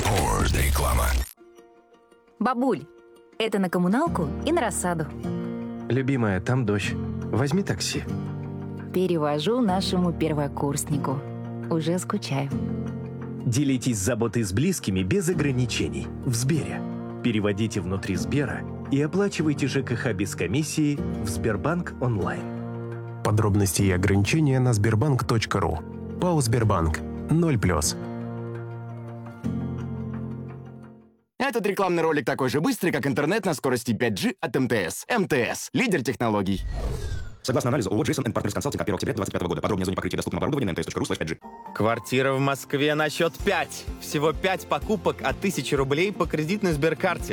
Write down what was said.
Реклама. Бабуль, это на коммуналку и на рассаду. Любимая, там дождь. Возьми такси. Перевожу нашему первокурснику. Уже скучаю. Делитесь заботой с близкими без ограничений. В Сбере. Переводите внутри Сбера и оплачивайте ЖКХ без комиссии в Сбербанк онлайн. Подробности и ограничения на sberbank.ru. ПАО «Сбербанк». 0+. Этот рекламный ролик такой же быстрый, как интернет на скорости 5G от МТС. МТС – лидер технологий. Согласно анализу ООО «Джейсон энд Партнерс Консалтинг» от 1 октября 2025 года. Подробнее о зоне покрытия доступного оборудования на mts.ru/5G. Квартира в Москве на счет 5. Всего 5 покупок от 1000 рублей по кредитной Сберкарте.